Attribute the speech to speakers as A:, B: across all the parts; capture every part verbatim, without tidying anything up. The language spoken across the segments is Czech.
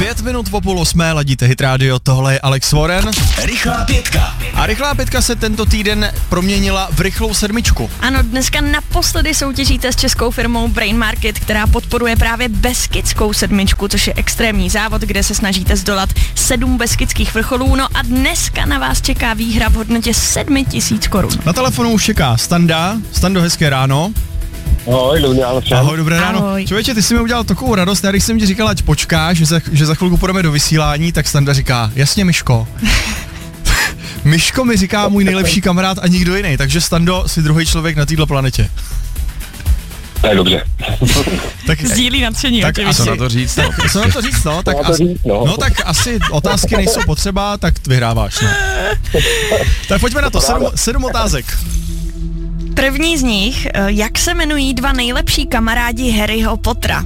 A: Pět minut po půl osmé, ladíte Hit Radio, tohle je Alex Warren.
B: Rychlá pětka.
A: A rychlá pětka se tento týden proměnila v rychlou sedmičku.
C: Ano, dneska naposledy soutěžíte s českou firmou Brain Market, která podporuje právě beskidskou sedmičku, což je extrémní závod, kde se snažíte zdolat sedm beskidských vrcholů. No a dneska na vás čeká výhra v hodnotě sedm tisíc korun.
A: Na telefonu už čeká Standa. Stando, hezké ráno.
D: Ahoj, dobrý ráno všem.
A: Ahoj, dobré ráno.
C: Ahoj.
A: Člověče, ty jsi mi udělal takovou radost, já když jsem ti říkal, ať počkáš, že za, že za chvilku půjdeme do vysílání, tak Standa říká, jasně Myško. Myško mi říká můj nejlepší kamarád a nikdo jiný, takže Stando, jsi druhý člověk na této planetě.
D: To je dobře.
A: Tak,
C: Sdílí nadšení,
A: tak a co na to říct, no? Co na to říct, no? Tak,
D: to
A: asi,
D: říct, no.
A: no tak asi otázky nejsou potřeba, tak vyhráváš, no. Tak pojďme na to, sedm, sedm otázek.
C: První z nich, jak se jmenují dva nejlepší kamarádi Harryho Pottera?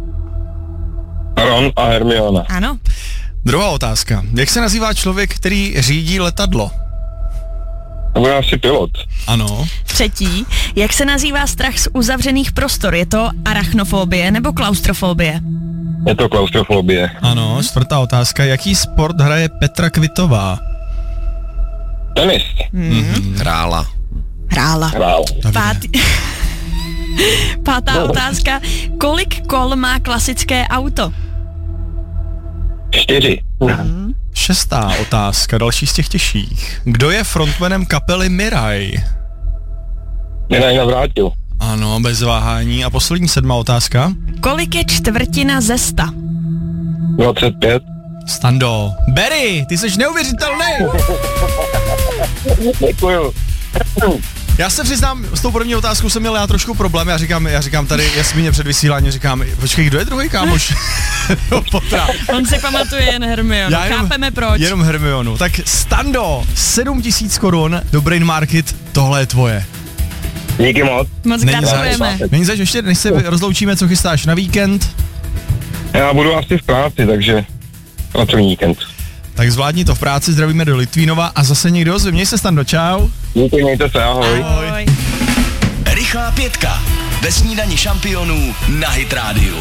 D: Ron a Hermiona.
C: Ano.
A: Druhá otázka. Jak se nazývá člověk, který řídí letadlo?
D: To bude asi pilot.
A: Ano.
C: Třetí, jak se nazývá strach z uzavřených prostor? Je to arachnofobie nebo klaustrofobie?
D: Je to klaustrofobie.
A: Ano, čtvrtá otázka. Jaký sport hraje Petra Kvitová?
D: Tenis.
A: Mm-hmm.
B: Hrála.
C: Hrála.
D: Hrál.
C: Pátý... Pátá otázka. Kolik kol má klasické auto?
D: Čtyři.
A: Šestá otázka, další z těch těžších. Kdo je frontmanem kapely Miraj?
D: Miraj Navrátil.
A: Ano, bez váhání. A poslední sedmá otázka.
C: Kolik je čtvrtina ze sta?
D: dvacet pět.
A: Stando. Barry, ty jsi neuvěřitelný!
D: Děkuju.
A: Já se přiznám, s tou první otázkou jsem měl já trošku problém, já říkám, já říkám tady Jasmíně před vysíláním, říkám, počkej, kdo je druhý kámoš? Potra.
C: On si pamatuje jen Hermionu, chápeme proč.
A: Jenom Hermionu. Tak Stando, sedm tisíc korun do Brain Market, tohle je tvoje.
D: Díky moc.
C: Moc gratulujeme.
A: Není zač, ještě než se rozloučíme, co chystáš na víkend?
D: Já budu asi v práci, takže pracovní víkend.
A: Tak zvládni to v práci, zdravíme do Litvínova a zase někdo ozve. Měj se, Stando, čau.
D: Díky, mějte se, ahoj.
C: Ahoj.
B: Rychlá pětka. Ve snídani šampionů na Hit Radio.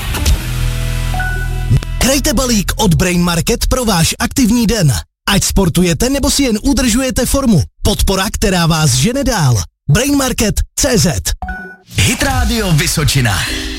E: Krejte balík od Brain Market pro váš aktivní den. Ať sportujete nebo si jen udržujete formu. Podpora, která vás žene dál. Brain Market tečka cé zet.
B: Hit Radio Vysočina.